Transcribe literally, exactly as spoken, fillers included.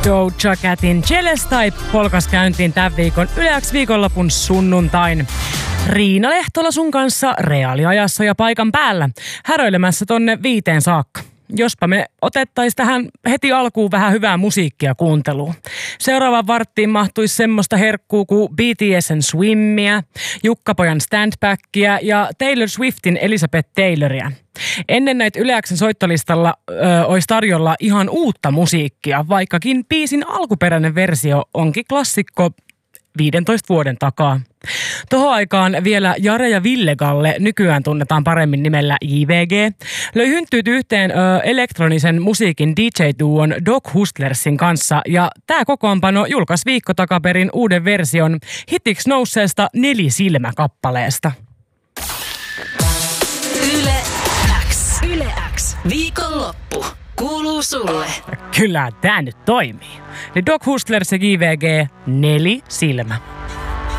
Doja Catin Jealous Type polkas käyntiin tämän viikon Yle X viikonlopun sunnuntain. Riina Lehtola sun kanssa reaaliajassa ja paikan päällä, häröilemässä tonne viiteen saakka. Jospa me otettais tähän heti alkuun vähän hyvää musiikkia kuunteluun. Seuraavaan varttiin mahtuisi semmoista herkkuu kuin B T S:n Swimmia, Jukkapojan Standbackia ja Taylor Swiftin Elizabeth Tayloria. Ennen näitä Yle X:n soittolistalla ö, olisi tarjolla ihan uutta musiikkia, vaikkakin biisin alkuperäinen versio onkin klassikko viidentoista vuoden takaa. Tohon aikaan vielä Jare ja Villegalle, nykyään tunnetaan paremmin nimellä J V G, löi hynttyyt yhteen ö, elektronisen musiikin D J-duon Doc Hustlersin kanssa ja tää kokoonpano julkaisi viikko takaperin uuden version hitiksi nousseesta Nelisilmä-kappaleesta. Yle X. Yle X. Viikonloppu. Kuuluu sulle. Kyllä tää nyt toimii. Eli Doc Hustlers ja J V G, Nelisilmä.